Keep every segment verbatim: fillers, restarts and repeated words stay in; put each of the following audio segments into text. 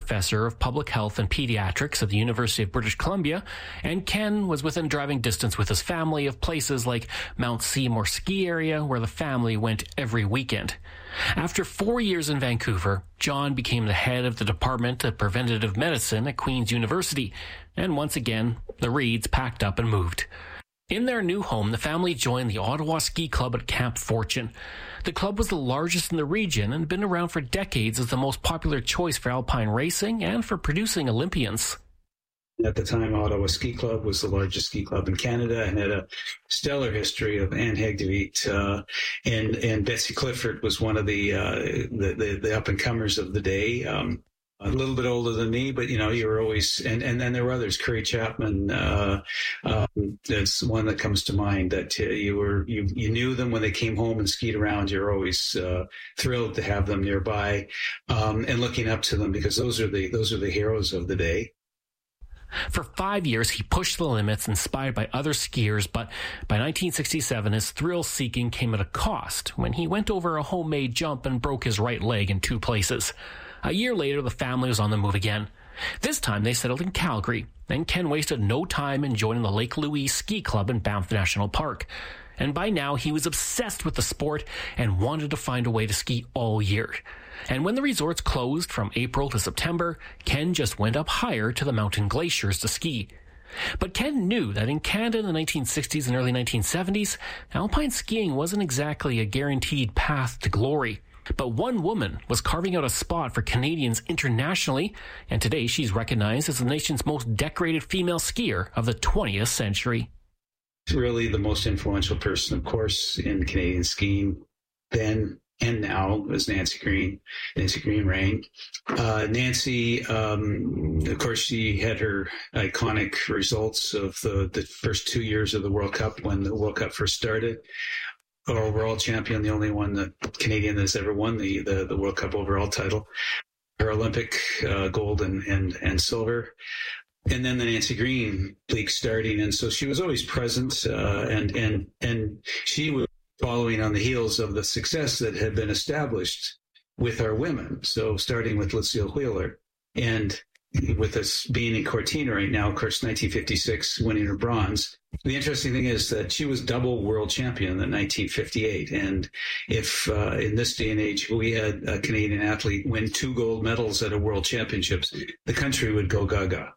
professor of public health and pediatrics at the University of British Columbia, and Ken was within driving distance with his family of places like Mount Seymour ski area, where the family went every weekend. After four years in Vancouver, John became the head of the Department of Preventative Medicine at Queen's University, and once again, the Reeds packed up and moved. In their new home, the family joined the Ottawa Ski Club at Camp Fortune. The club was the largest in the region and had been around for decades as the most popular choice for alpine racing and for producing Olympians. At the time, Ottawa Ski Club was the largest ski club in Canada and had a stellar history of Anne Hegdeveit, uh, and and Betsy Clifford was one of the uh, the, the, the up-and-comers of the day. Um, a little bit older than me, but, you know, you were always, and, and then there were others, Curry Chapman, uh, um, that's one that comes to mind, that uh, you were, you, you knew them when they came home and skied around. You're always uh, thrilled to have them nearby, um, and looking up to them, because those are the, those are the heroes of the day. For five years, he pushed the limits, inspired by other skiers, but by nineteen sixty-seven, his thrill-seeking came at a cost when he went over a homemade jump and broke his right leg in two places. A year later, the family was on the move again. This time, they settled in Calgary, and Ken wasted no time in joining the Lake Louise Ski Club in Banff National Park. And by now, he was obsessed with the sport and wanted to find a way to ski all year. And when the resorts closed from April to September, Ken just went up higher to the mountain glaciers to ski. But Ken knew that in Canada in the nineteen sixties and early nineteen seventies, alpine skiing wasn't exactly a guaranteed path to glory. But one woman was carving out a spot for Canadians internationally, and today she's recognized as the nation's most decorated female skier of the twentieth century. Really the most influential person, of course, in Canadian skiing then and now was Nancy Greene, Nancy Greene Raine. Uh, Nancy, um, of course, she had her iconic results of the, the first two years of the World Cup when the World Cup first started. Our overall champion, the only one that Canadian that's ever won the, the, the World Cup overall title. Her Olympic uh, gold and, and, and silver. And then the Nancy Greene League starting. And so she was always present, uh, and, and, and she was following on the heels of the success that had been established with our women. So starting with Lucille Wheeler, and with us being in Cortina right now, of course, nineteen fifty-six, winning her bronze. The interesting thing is that she was double world champion in nineteen fifty-eight. And if uh, in this day and age we had a Canadian athlete win two gold medals at a world championships, the country would go gaga.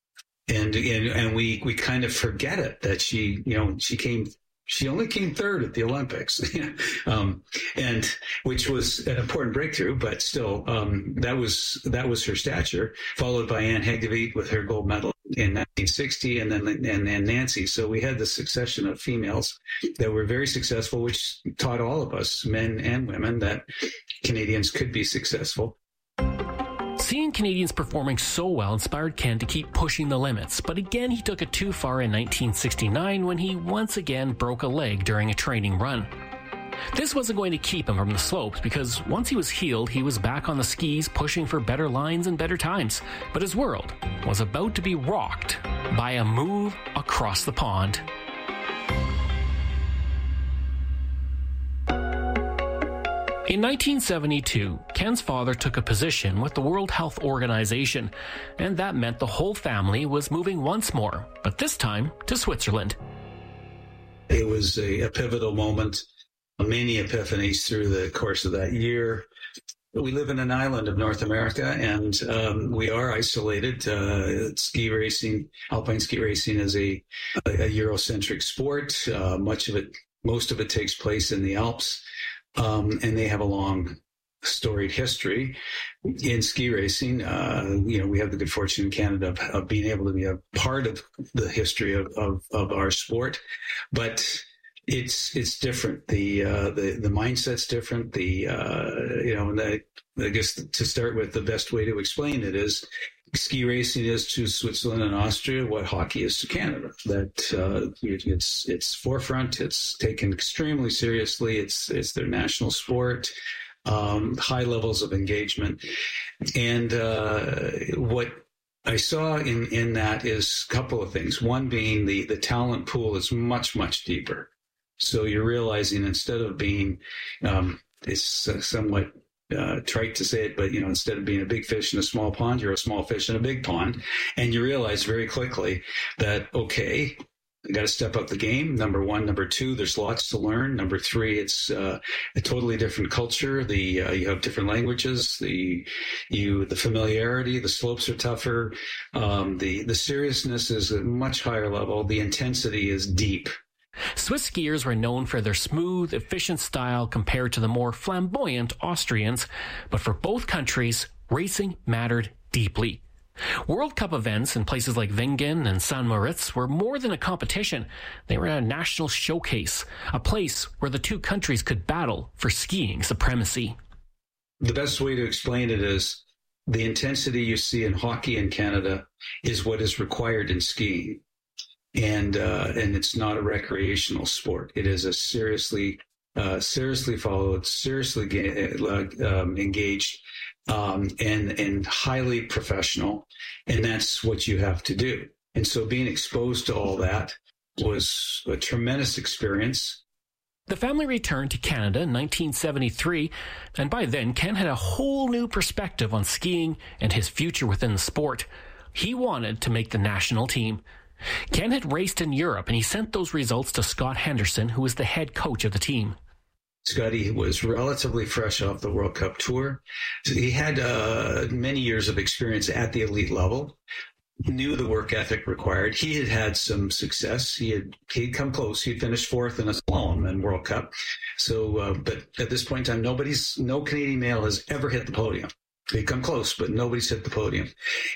And, and, and we, we kind of forget it, that she, you know, she came, she only came third at the Olympics, um, and which was an important breakthrough, but still, um, that was, that was her stature, followed by Anne Hegdeveit with her gold medal in nineteen sixty, and then, and then Nancy. So we had the succession of females that were very successful, which taught all of us, men and women, that Canadians could be successful. Seeing Canadians performing so well inspired Ken to keep pushing the limits, but again he took it too far in nineteen sixty-nine when he once again broke a leg during a training run. This wasn't going to keep him from the slopes, because once he was healed, he was back on the skis pushing for better lines and better times. But his world was about to be rocked by a move across the pond. In nineteen seventy-two, Ken's father took a position with the World Health Organization, and that meant the whole family was moving once more, but this time to Switzerland. It was a, a pivotal moment, many epiphanies through the course of that year. We live in an island of North America, and um, we are isolated. Uh, ski racing, alpine ski racing is a, a, a Eurocentric sport. Uh, much of it, most of it takes place in the Alps. Um, and they have a long, storied history in ski racing. Uh, you know, we have the good fortune in Canada of, of being able to be a part of the history of, of, of our sport, but it's it's different. The uh, the the mindset's different. The uh, you know, and I, I guess to start with, the best way to explain it is, ski racing is to Switzerland and Austria what hockey is to Canada. That uh, it's it's forefront. It's taken extremely seriously. It's it's their national sport. Um, high levels of engagement, and uh, what I saw in in that is a couple of things. One being the the talent pool is much much deeper. So you're realizing, instead of being um, it's somewhat uh, trite to say it, but, you know, instead of being a big fish in a small pond, you're a small fish in a big pond. And you realize very quickly that, okay, I got to step up the game. Number one. Number two, there's lots to learn. Number three, it's uh, a totally different culture. The uh, you have different languages. The you the familiarity. The slopes are tougher. Um, the the seriousness is at a much higher level. The intensity is deep. Swiss skiers were known for their smooth, efficient style compared to the more flamboyant Austrians, but for both countries, racing mattered deeply. World Cup events in places like Wengen and Saint Moritz were more than a competition. They were a national showcase, a place where the two countries could battle for skiing supremacy. The best way to explain it is the intensity you see in hockey in Canada is what is required in skiing. And uh, and it's not a recreational sport. It is a seriously, uh, seriously followed, seriously uh, um, engaged, um, and and highly professional. And that's what you have to do. And so being exposed to all that was a tremendous experience. The family returned to Canada in nineteen seventy-three, and by then Ken had a whole new perspective on skiing and his future within the sport. He wanted to make the national team. Ken had raced in Europe, and he sent those results to Scott Henderson, who was the head coach of the team. Scotty was relatively fresh off the World Cup tour. He had uh, many years of experience at the elite level, knew the work ethic required. He had had some success. He had he'd come close. He'd finished fourth in a slalom in World Cup. So, uh, but at this point in time, nobody's, no Canadian male has ever hit the podium. They'd come close, but nobody's hit the podium.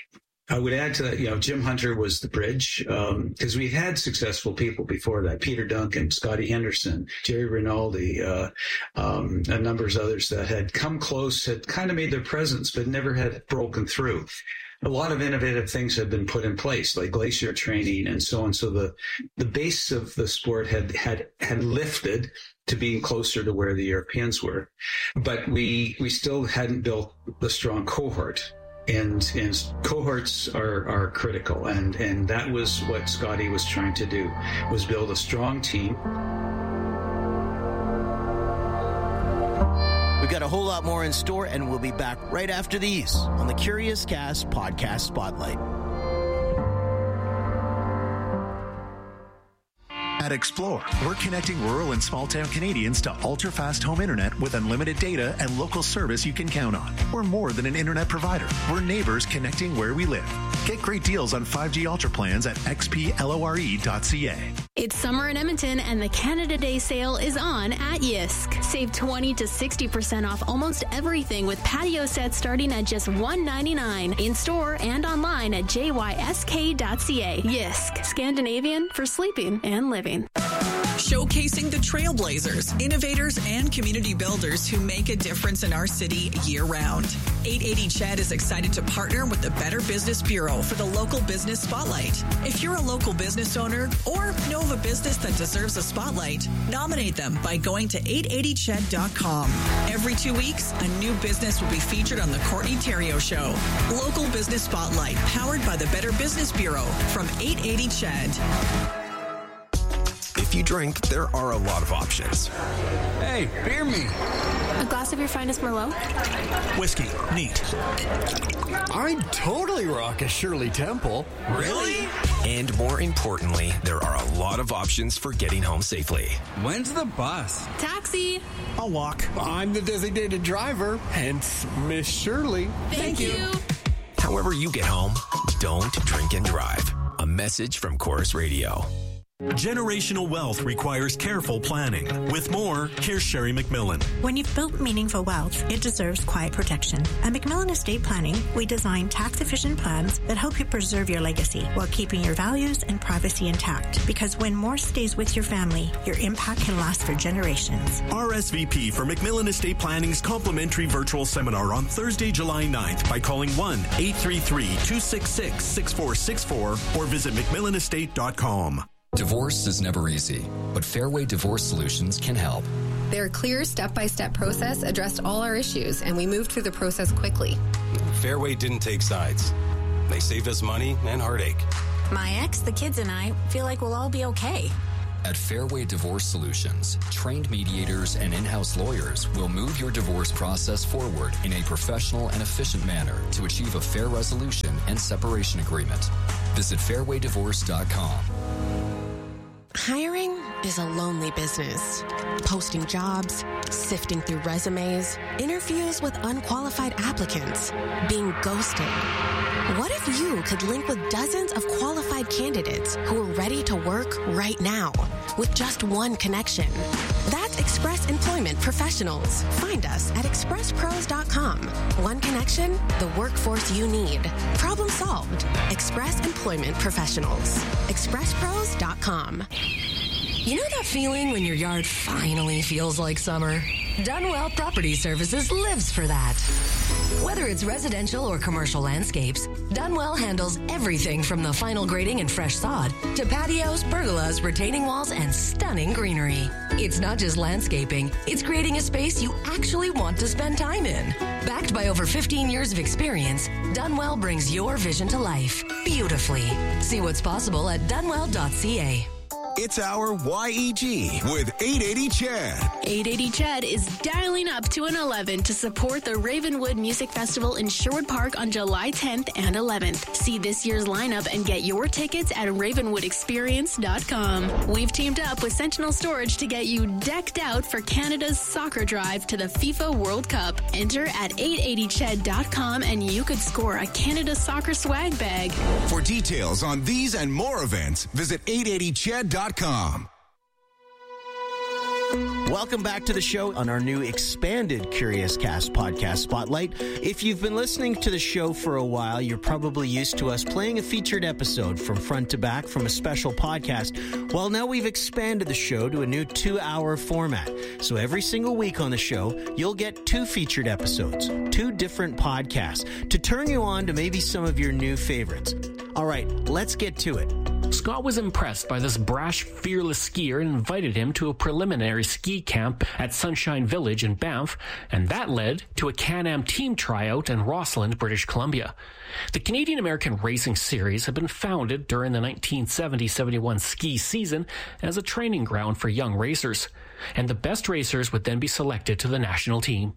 I would add to that, you know, Jim Hunter was the bridge, because um, we'd had successful people before that. Peter Duncan, Scotty Henderson, Jerry Rinaldi, uh, um, a number of others that had come close, had kind of made their presence, but never had broken through. A lot of innovative things had been put in place, like glacier training and so on. So the, the base of the sport had, had, had lifted to being closer to where the Europeans were. But we, we still hadn't built the strong cohort. And, and cohorts are, are critical. And, and that was what Scotty was trying to do, was build a strong team. We've got a whole lot more in store, and we'll be back right after these on the Curious Cast Podcast Spotlight. At Explore, we're connecting rural and small-town Canadians to ultra-fast home internet with unlimited data and local service you can count on. We're more than an internet provider. We're neighbors connecting where we live. Get great deals on five G Ultra plans at x p lore dot c a. It's summer in Edmonton, and the Canada Day sale is on at Yisk. Save twenty to sixty percent off almost everything with patio sets starting at just one ninety-nine in store and online at j y s k dot c a. Yisk, Scandinavian for sleeping and living. Showcasing the trailblazers, innovators, and community builders who make a difference in our city year-round. eight eighty C H E D is excited to partner with the Better Business Bureau for the Local Business Spotlight. If you're a local business owner or know of a business that deserves a spotlight, nominate them by going to eight eighty C H E D dot com. Every two weeks, a new business will be featured on the Courtney Theriault Show. Local Business Spotlight, powered by the Better Business Bureau from eight eighty C H E D. If you drink, there are a lot of options. Hey, beer me. A glass of your finest Merlot? Whiskey. Neat. I'd totally rock a Shirley Temple. Really? And more importantly, there are a lot of options for getting home safely. When's the bus? Taxi. I'll walk. I'm the designated driver, hence Miss Shirley. Thank, Thank you. you. However you get home, don't drink and drive. A message from Chorus Radio. Generational wealth requires careful planning. With more, here's Sherry McMillan. When you've built meaningful wealth, it deserves quiet protection. At McMillan Estate Planning, we design tax-efficient plans that help you preserve your legacy while keeping your values and privacy intact. Because when more stays with your family, your impact can last for generations. R S V P for McMillan Estate Planning's complimentary virtual seminar on Thursday, July ninth by calling one eight three three, two six six, six four six four or visit mcmillan estate dot com. Divorce is never easy, but Fairway Divorce Solutions can help. Their clear step-by-step process addressed all our issues, and we moved through the process quickly. Fairway didn't take sides. They saved us money and heartache. My ex, the kids, and I feel like we'll all be okay. At Fairway Divorce Solutions, trained mediators and in-house lawyers will move your divorce process forward in a professional and efficient manner to achieve a fair resolution and separation agreement. Visit fairway divorce dot com. Hiring is a lonely business. Posting jobs, sifting through resumes, interviews with unqualified applicants, being ghosted. What if you could link with dozens of qualified candidates who are ready to work right now with just one connection? That's Express Employment Professionals. Find us at express pros dot com. One connection, the workforce you need. Problem solved. Express Employment Professionals. express pros dot com. You know that feeling when your yard finally feels like summer? Dunwell Property Services lives for that. Whether it's residential or commercial landscapes, Dunwell handles everything from the final grading and fresh sod to patios, pergolas, retaining walls, and stunning greenery. It's not just landscaping, it's creating a space you actually want to spend time in. Backed by over fifteen years of experience, Dunwell brings your vision to life beautifully. See what's possible at dunwell dot c a. It's our Y E G with eight eighty Chad. eight eighty Chad is dialing up to an eleven to support the Ravenwood Music Festival in Sherwood Park on July tenth and eleventh. See this year's lineup and get your tickets at ravenwood experience dot com. We've teamed up with Sentinel Storage to get you decked out for Canada's soccer drive to the FIFA World Cup. Enter at eight eighty ched dot com and you could score a Canada soccer swag bag. For details on these and more events, visit eight eighty ched dot com. Welcome back to the show on our new expanded Curious Cast podcast spotlight. If you've been listening to the show for a while, you're probably used to us playing a featured episode from front to back from a special podcast. Well, now we've expanded the show to a new two-hour format. So every single week on the show, you'll get two featured episodes, two different podcasts, to turn you on to maybe some of your new favorites. All right, let's get to it. Scott was impressed by this brash, fearless skier and invited him to a preliminary ski camp at Sunshine Village in Banff, and that led to a Can-Am team tryout in Rossland, British Columbia. The Canadian-American Racing Series had been founded during the nineteen seventy seventy-one ski season as a training ground for young racers, and the best racers would then be selected to the national team.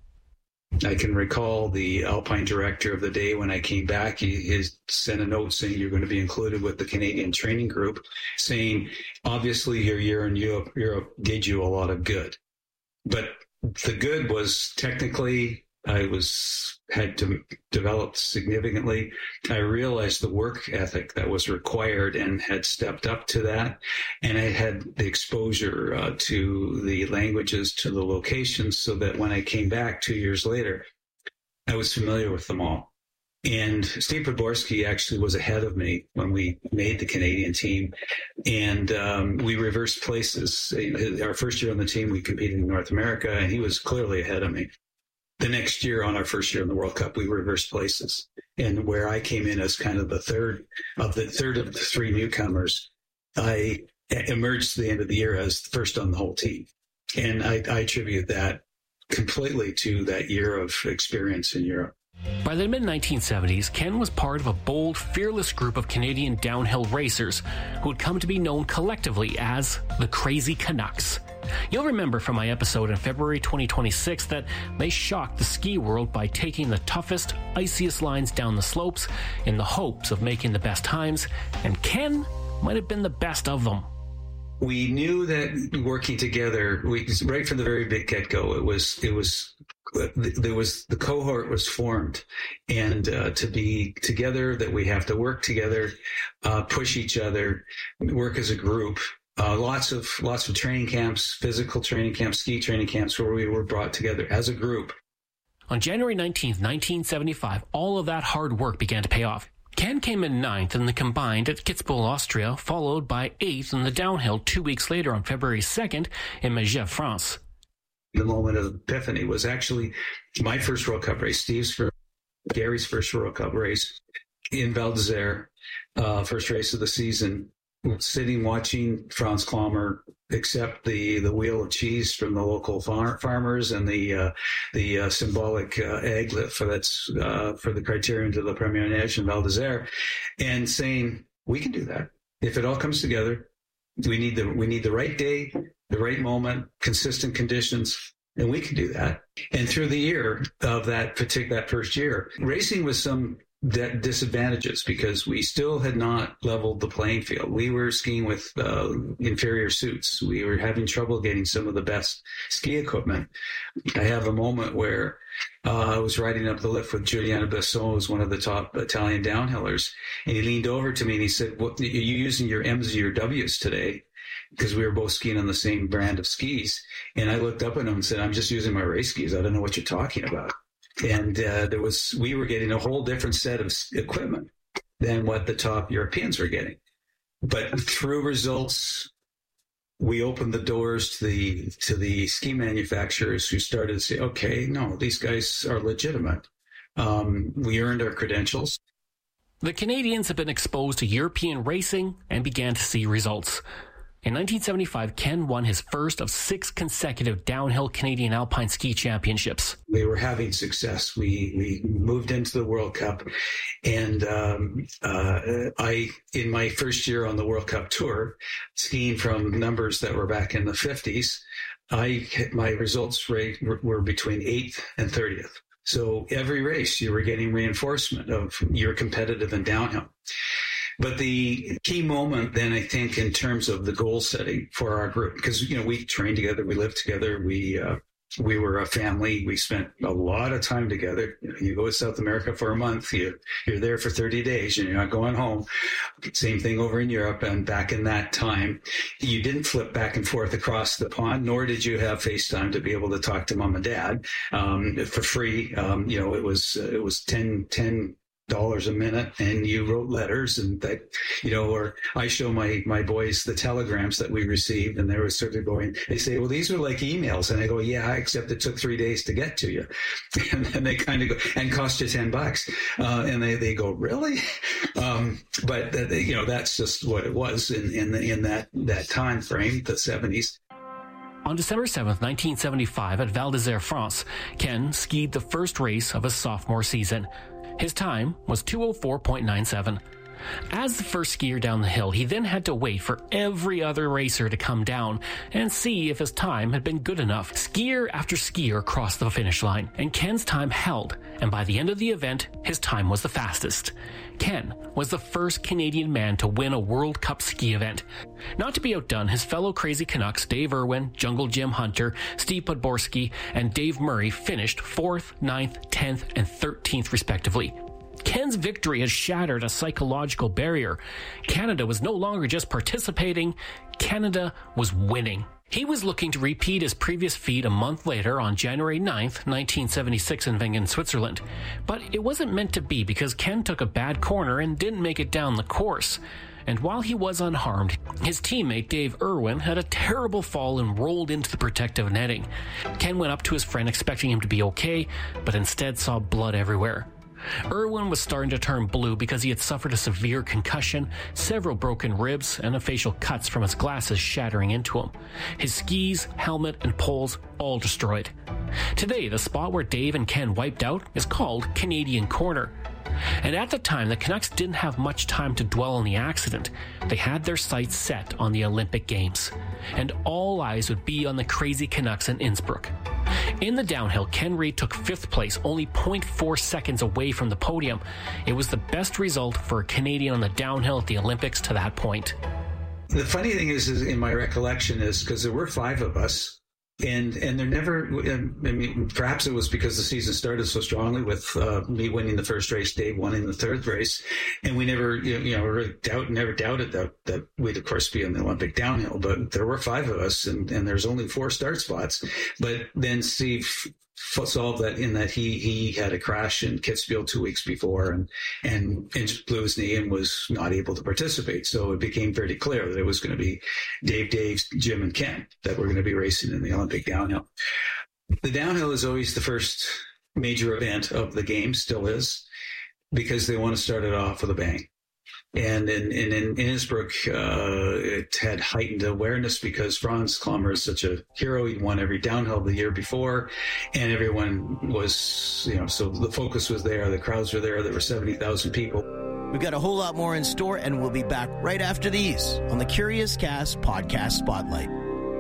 I can recall the Alpine director of the day when I came back, he, he sent a note saying you're going to be included with the Canadian training group, saying, obviously your year in Europe, Europe did you a lot of good. But the good was technically I was had to develop significantly. I realized the work ethic that was required and had stepped up to that. And I had the exposure uh, to the languages, to the locations, so that when I came back two years later, I was familiar with them all. And Steve Podborski actually was ahead of me when we made the Canadian team. And um, we reversed places. Our first year on the team, we competed in North America, and he was clearly ahead of me. The next year, on our first year in the World Cup, we reversed places. And where I came in as kind of the third of the third of the three newcomers, I emerged at the end of the year as first on the whole team. And I, I attribute that completely to that year of experience in Europe. By the mid nineteen seventies, Ken was part of a bold, fearless group of Canadian downhill racers who would come to be known collectively as the Crazy Canucks. You'll remember from my episode in February twenty twenty-six that they shocked the ski world by taking the toughest, iciest lines down the slopes in the hopes of making the best times, and Ken might have been the best of them. We knew that working together, we, right from the very big get-go, it was, it was, there was, the cohort was formed, and uh, to be together, that we have to work together, uh, push each other, work as a group. Uh, lots of, lots of training camps, physical training camps, ski training camps, where we were brought together as a group. On January nineteenth, nineteen seventy-five, all of that hard work began to pay off. Ken came in ninth in the combined at Kitzbühel, Austria, followed by eighth in the downhill two weeks later on February second in Megève, France. The moment of epiphany was actually my first World Cup race, Steve's first, Gary's first World Cup race in Val d'Isère, uh, first race of the season, sitting watching Franz Klammer accept the, the wheel of cheese from the local far- farmers and the uh, the uh, symbolic uh, egg for that's uh, for the criterion to the Premier Neige in Val d'Isère, and saying, we can do that. If it all comes together, We need the we need the right day, the right moment, consistent conditions, and we can do that. And through the year of that particular that first year, racing with some de- disadvantages because we still had not leveled the playing field. We were skiing with uh, inferior suits. We were having trouble getting some of the best ski equipment. I have a moment where uh, I was riding up the lift with Giuliano Besson, who's one of the top Italian downhillers, and he leaned over to me and he said, "What are you using your M's or your W's today?" Because we were both skiing on the same brand of skis. And I looked up at him and said, "I'm just using my race skis. I don't know what you're talking about." And uh, there was, we were getting a whole different set of equipment than what the top Europeans were getting. But through results, we opened the doors to the to the ski manufacturers who started to say, okay, no, these guys are legitimate. Um, we earned our credentials. The Canadians had been exposed to European racing and began to see results. In nineteen seventy-five, Ken won his first of six consecutive downhill Canadian Alpine Ski Championships. We were having success. We we moved into the World Cup, and um, uh, I, in my first year on the World Cup tour, skiing from numbers that were back in the fifties, I my results rate were, were between eighth and thirtieth. So every race, you were getting reinforcement of you're competitive in downhill. But the key moment then, I think, in terms of the goal setting for our group, because, you know, we trained together, we lived together, we uh, we were a family, we spent a lot of time together. You know, you go to South America for a month, you, you're there for thirty days, and you're not going home. Same thing over in Europe. And back in that time, you didn't flip back and forth across the pond, nor did you have FaceTime to be able to talk to mom and dad um, for free. Um, you know, it was, uh, it was ten, ten dollars a minute, and you wrote letters, and that, you know, or I show my my boys the telegrams that we received, and they were sort of going, they say, well, these are like emails, and I go, yeah, except it took three days to get to you. And then they kind of go, and cost you ten bucks, uh, and they they go, really? Um, but uh, you know, that's just what it was in in, the, in that that time frame, the seventies. On December seventh, nineteen seventy-five, at Val d'Isère, France, Ken skied the first race of his sophomore season. His time was two oh four point nine seven. As the first skier down the hill, he then had to wait for every other racer to come down and see if his time had been good enough. Skier after skier crossed the finish line, and Ken's time held, and by the end of the event, his time was the fastest. Ken was the first Canadian man to win a World Cup ski event. Not to be outdone, his fellow Crazy Canucks, Dave Irwin, Jungle Jim Hunter, Steve Podborski, and Dave Murray finished fourth, ninth, tenth, and thirteenth respectively. Ken's victory has shattered a psychological barrier. Canada was no longer just participating, Canada was winning. He was looking to repeat his previous feat a month later on January ninth, nineteen seventy-six in Wengen, Switzerland. But it wasn't meant to be because Ken took a bad corner and didn't make it down the course. And while he was unharmed, his teammate Dave Irwin had a terrible fall and rolled into the protective netting. Ken went up to his friend expecting him to be okay, but instead saw blood everywhere. Irwin was starting to turn blue because he had suffered a severe concussion, several broken ribs, and facial cuts from his glasses shattering into him. His skis, helmet, and poles all destroyed. Today, the spot where Dave and Ken wiped out is called Canadian Corner. And at the time, the Canucks didn't have much time to dwell on the accident. They had their sights set on the Olympic Games. And all eyes would be on the Crazy Canucks in Innsbruck. In the downhill, Ken Reid took fifth place, only zero point four seconds away from the podium. It was the best result for a Canadian on the downhill at the Olympics to that point. The funny thing is, is in my recollection is, because there were five of us, And and there never, I mean, perhaps it was because the season started so strongly with uh, me winning the first race, Dave winning the third race, and we never, you know, really doubt, never doubted that that we'd of course be in the Olympic downhill. But there were five of us, and, and there's only four start spots. But then Steve solved that in that he he had a crash in Kitzbühel two weeks before, and and, and blew his knee and was not able to participate. So it became very clear that it was going to be Dave, Dave, Jim, and Ken that were going to be racing in the Olympic downhill. The downhill is always the first major event of the game, still is, because they want to start it off with a bang. And in, in, in Innsbruck, uh, it had heightened awareness because Franz Klammer is such a hero. He won every downhill the year before, and everyone was, you know, so the focus was there. The crowds were there. There were seventy thousand people. We've got a whole lot more in store, and we'll be back right after these on the Curious Cast Podcast Spotlight.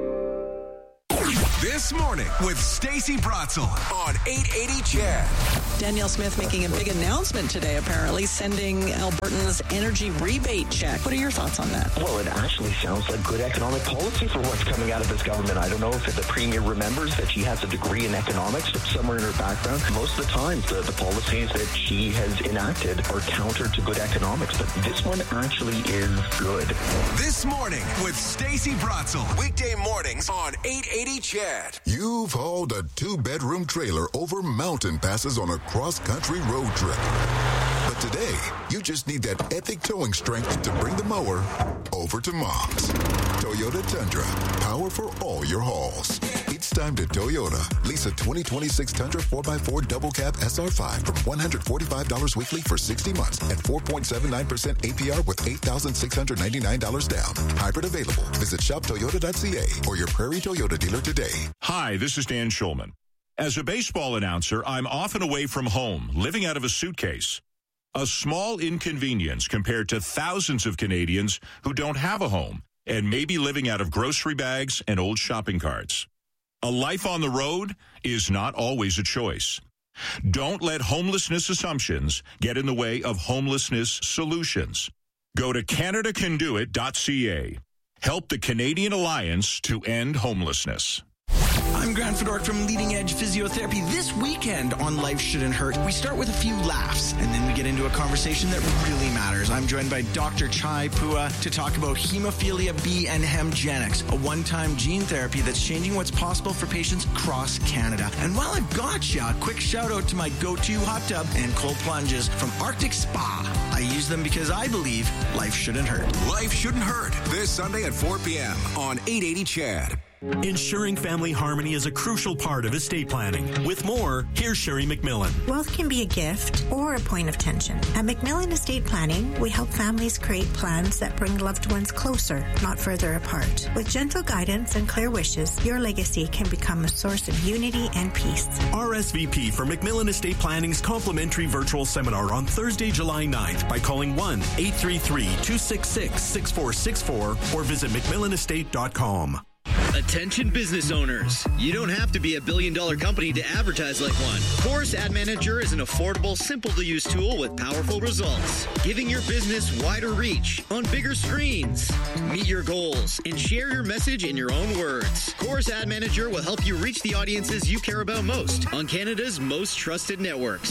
This morning with Stacey Bratzel on eight eighty C H E D. Danielle Smith making a big announcement today, apparently, sending Albertans energy rebate check. What are your thoughts on that? Well, it actually sounds like good economic policy for what's coming out of this government. I don't know if the Premier remembers that she has a degree in economics somewhere in her background. Most of the time, the, the policies that she has enacted are counter to good economics, but this one actually is good. This morning with Stacey Bratzel. Weekday mornings on eight eighty C H E D. You've hauled a two-bedroom trailer over mountain passes on a cross-country road trip. But today, you just need that epic towing strength to bring the mower over to Mom's. Toyota Tundra, power for all your hauls. It's time to Toyota. Lease a twenty twenty-six Tundra four by four Double Cab S R five from one hundred forty-five dollars weekly for sixty months and four point seven nine percent A P R with eight thousand six hundred ninety-nine dollars down. Hybrid available. Visit shop toyota dot c a or your Prairie Toyota dealer today. Hi, this is Dan Schulman. As a baseball announcer, I'm often away from home, living out of a suitcase. A small inconvenience compared to thousands of Canadians who don't have a home and may be living out of grocery bags and old shopping carts. A life on the road is not always a choice. Don't let homelessness assumptions get in the way of homelessness solutions. Go to canada can do it dot c a. Help the Canadian Alliance to End Homelessness. I'm Grant Fedork from Leading Edge Physiotherapy. This weekend on Life Shouldn't Hurt, we start with a few laughs, and then we get into a conversation that really matters. I'm joined by Doctor Chai Pua to talk about hemophilia B and Hemgenix, a one-time gene therapy that's changing what's possible for patients across Canada. And while I've got you, a quick shout-out to my go-to hot tub and cold plunges from Arctic Spa. I use them because I believe life shouldn't hurt. Life Shouldn't Hurt, this Sunday at four p.m. on eight eighty C H E D. Ensuring family harmony is a crucial part of estate planning. With more, here's Sherry McMillan. Wealth can be a gift or a point of tension. At McMillan Estate Planning, we help families create plans that bring loved ones closer, not further apart. With gentle guidance and clear wishes, your legacy can become a source of unity and peace. R S V P for McMillan Estate Planning's complimentary virtual seminar on Thursday, July ninth by calling one eight three three, two six six, six four six four or visit mcmillan estate dot com. Attention business owners. You don't have to be a billion dollar company to advertise like one. Chorus Ad Manager is an affordable, simple to use tool with powerful results, giving your business wider reach on bigger screens. Meet your goals and share your message in your own words. Chorus Ad Manager will help you reach the audiences you care about most on Canada's most trusted networks.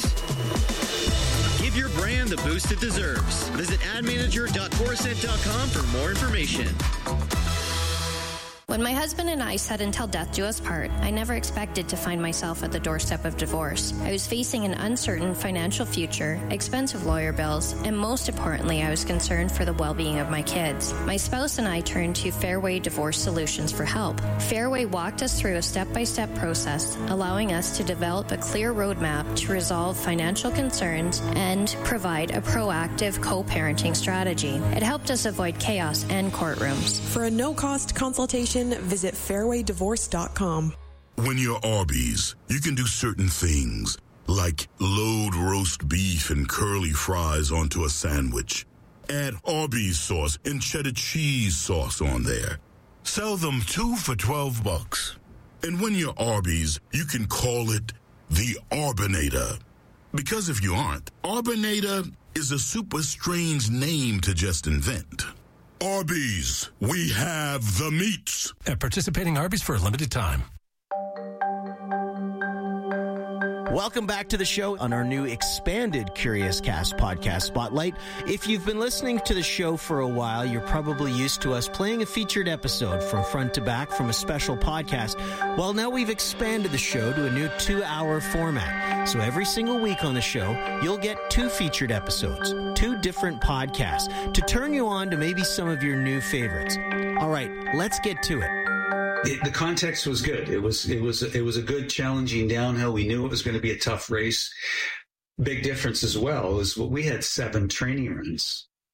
Give your brand the boost it deserves. Visit ad manager dot chorused dot com for more information. When my husband and I said until death do us part, I never expected to find myself at the doorstep of divorce. I was facing an uncertain financial future, expensive lawyer bills, and most importantly, I was concerned for the well-being of my kids. My spouse and I turned to Fairway Divorce Solutions for help. Fairway walked us through a step-by-step process, allowing us to develop a clear roadmap to resolve financial concerns and provide a proactive co-parenting strategy. It helped us avoid chaos and courtrooms. For a no-cost consultation, visit fairway divorce dot com. When you're Arby's, you can do certain things, like load roast beef and curly fries onto a sandwich. Add Arby's sauce and cheddar cheese sauce on there. Sell them two for twelve bucks. And when you're Arby's, you can call it the Arbinator. Because if you aren't, Arbinator is a super strange name to just invent. Arby's, we have the meats. At participating Arby's for a limited time. Welcome back to the show on our new expanded Curious Cast podcast Spotlight. If you've been listening to the show for a while, you're probably used to us playing a featured episode from front to back from a special podcast. Well, now we've expanded the show to a new two-hour format. So every single week on the show, you'll get two featured episodes, two different podcasts, to turn you on to maybe some of your new favorites. All right, let's get to it. It, the context was good. It was it was it was a good, challenging downhill. We knew it was going to be a tough race. Big difference as well is what we had seven training runs.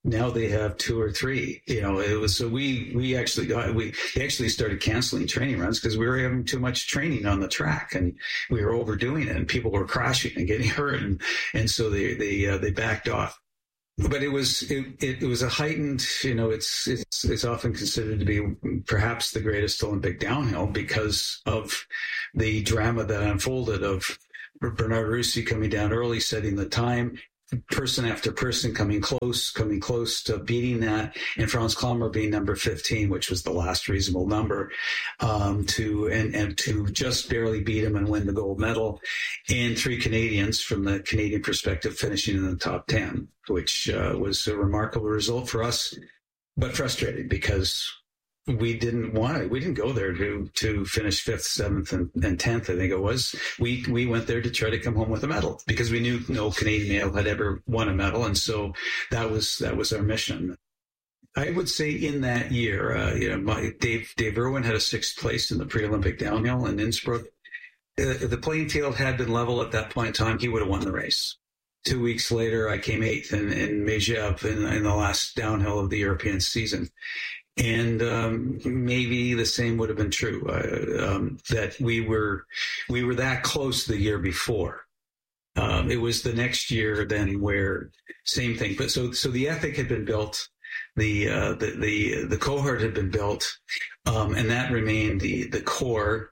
Now they have two or three. You know, it was so we we actually got we actually started canceling training runs because we were having too much training on the track and we were overdoing it and people were crashing and getting hurt and and so they they uh, they backed off. But it was it, it, it was a heightened. You know, it's it's it's often considered to be perhaps the greatest Olympic downhill because of the drama that unfolded of Bernard Russi coming down early, setting the time. Person after person coming close, coming close to beating that, and Franz Klammer being number fifteen, which was the last reasonable number, um, to and, and to just barely beat him and win the gold medal, and three Canadians from the Canadian perspective finishing in the top ten, which uh, was a remarkable result for us, but frustrating because we didn't want it. We didn't go there to to finish fifth, seventh, and, and tenth. I think it was. We we went there to try to come home with a medal because we knew no Canadian male had ever won a medal, and so that was that was our mission. I would say in that year, uh, you know, my, Dave Dave Irwin had a sixth place in the pre-Olympic downhill in Innsbruck. Uh, if the playing field had been level at that point in time, he would have won the race. Two weeks later, I came eighth in, in Megève in, in the last downhill of the European season. And um, maybe the same would have been true, uh, um, that we were we were that close the year before. Um, it was the next year then where same thing. But so so the ethic had been built, the uh, the, the the cohort had been built, um, and that remained the the core.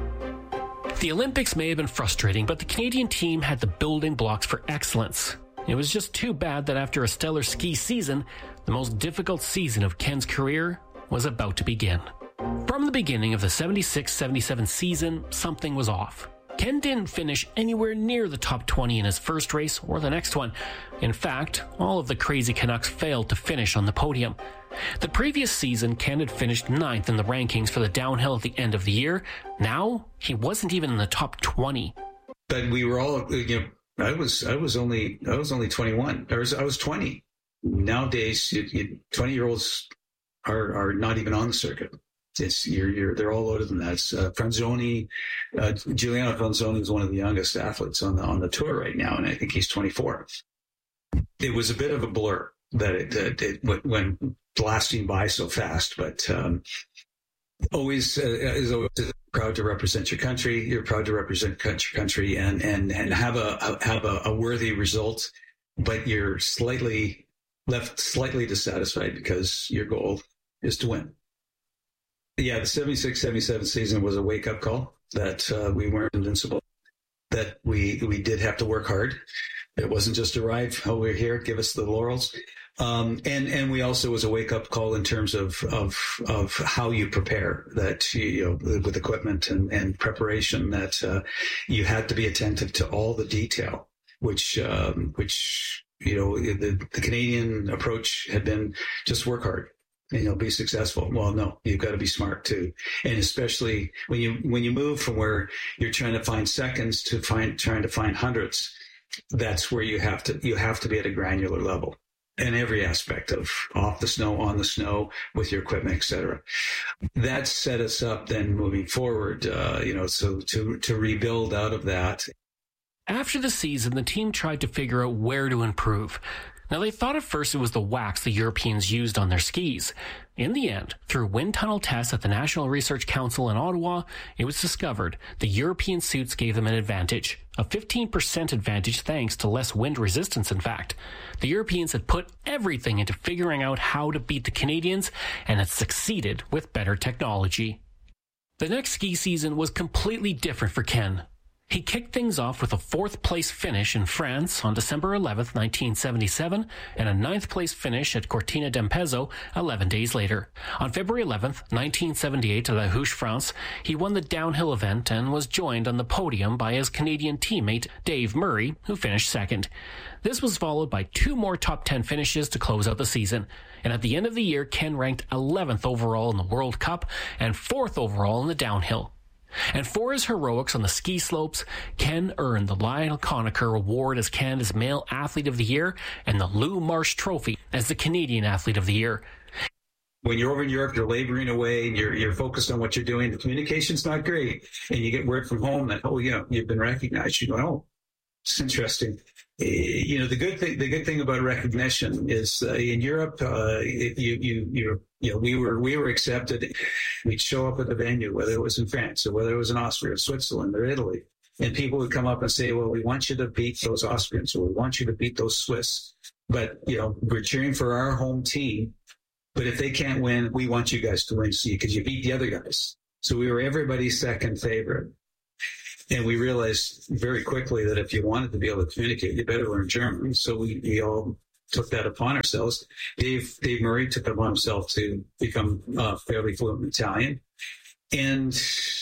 The Olympics may have been frustrating, but the Canadian team had the building blocks for excellence. It was just too bad that after a stellar ski season, the most difficult season of Ken's career was about to begin. From the beginning of the seventy-six seventy-seven season, something was off. Ken didn't finish anywhere near the top twenty in his first race or the next one. In fact, all of the crazy Canucks failed to finish on the podium. The previous season, Ken had finished ninth in the rankings for the downhill at the end of the year. Now, he wasn't even in the top twenty. But we were all, you know, I was I was only I was only twenty-one. I was I was twenty. Nowadays, twenty-year-olds are are not even on the circuit. It's you're you're they're all older than that. It's, uh, Franzoni, uh, Giuliano Franzoni is one of the youngest athletes on the on the tour right now, and I think he's twenty-four. It was a bit of a blur that it, it, it went blasting by so fast, but um, always uh, is always proud to represent your country. You're proud to represent your country and and and have a have a, a worthy result, but you're slightly left slightly dissatisfied because your goal is to win. Yeah, the seventy-six seventy-seven season was a wake-up call that uh, we weren't invincible, that we we did have to work hard. It wasn't just arrive, oh, we're here, give us the laurels. Um, and, and we also was a wake up call in terms of, of, of how you prepare, that, you know, with equipment and, and preparation, that, uh, you had to be attentive to all the detail, which, um, which, you know, the, the Canadian approach had been just work hard and you'll be successful. Well, no, you've got to be smart too. And especially when you, when you move from where you're trying to find seconds to find, trying to find hundreds, that's where you have to, you have to be at a granular level. In every aspect of off the snow, on the snow, with your equipment, et cetera. That set us up then moving forward, uh, you know, so to, to rebuild out of that. After the season, the team tried to figure out where to improve. Now, they thought at first it was the wax the Europeans used on their skis. In the end, through wind tunnel tests at the National Research Council in Ottawa, it was discovered the European suits gave them an advantage, a fifteen percent advantage thanks to less wind resistance, in fact. The Europeans had put everything into figuring out how to beat the Canadians and had succeeded with better technology. The next ski season was completely different for Ken. He kicked things off with a fourth-place finish in France on December eleventh, nineteen seventy-seven, and a ninth-place finish at Cortina d'Ampezzo eleven days later. On February eleventh, nineteen seventy-eight, at La Houche, France, he won the downhill event and was joined on the podium by his Canadian teammate Dave Murray, who finished second. This was followed by two more top ten finishes to close out the season. And at the end of the year, Ken ranked eleventh overall in the World Cup and fourth overall in the downhill. And for his heroics on the ski slopes, Ken earned the Lionel Conacher Award as Canada's Male Athlete of the Year and the Lou Marsh Trophy as the Canadian Athlete of the Year. When you're over in Europe, you're laboring away and you're, you're focused on what you're doing. The communication's not great. And you get word from home that, oh, yeah, you've been recognized. You go, oh, it's interesting. you know, the good thing, the good thing about recognition is uh, in Europe, uh, you, you, you, you know, we were, we were accepted. We'd show up at the venue, whether it was in France or whether it was in Austria, or Switzerland or Italy. And people would come up and say, well, we want you to beat those Austrians, or we want you to beat those Swiss. But, you know, we're cheering for our home team. But if they can't win, we want you guys to win, see, because you beat the other guys. So we were everybody's second favorite. And we realized very quickly that if you wanted to be able to communicate, you better learn German. So we, we all took that upon ourselves. Dave, Dave Murray took it upon himself to become uh, fairly fluent in Italian. And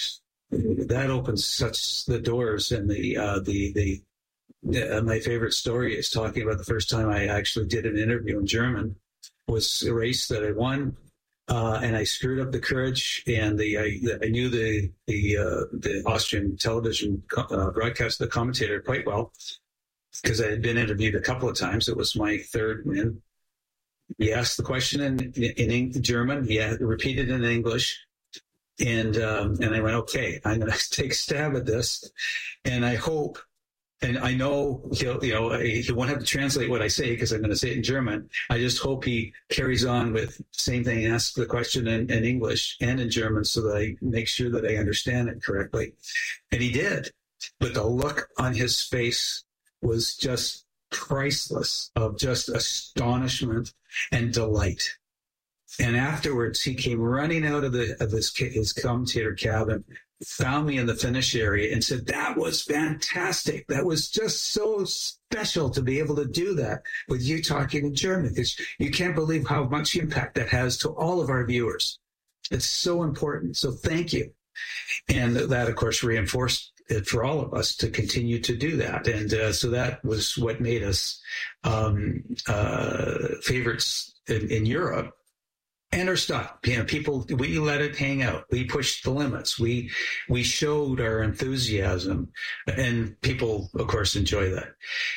that opens such the doors. And the, uh, the, the, uh, my favorite story is talking about the first time I actually did an interview in German was a race that I won. Uh, and I screwed up the courage, and the I, I knew the the uh, the Austrian television uh, broadcast, the commentator, quite well, because I had been interviewed a couple of times. It was my third win. He asked the question in in, in German. He had repeated in English, and um, and I went, okay, I'm going to take a stab at this, and I hope. And I know he'll, you know, he won't have to translate what I say because I'm going to say it in German. I just hope he carries on with the same thing, ask the question in, in English and in German so that I make sure that I understand it correctly. And he did. But the look on his face was just priceless, of just astonishment and delight. And afterwards, he came running out of the of his, his commentator cabin, found me in the finish area and said, that was fantastic. That was just so special to be able to do that with you talking in German, because you can't believe how much impact that has to all of our viewers. It's so important. So thank you. And that, of course, reinforced it for all of us to continue to do that. And uh, so that was what made us um, uh, favorites in, in Europe. And our stuff, you know, people, we let it hang out. We pushed the limits. We, we showed our enthusiasm, and people, of course, enjoy that.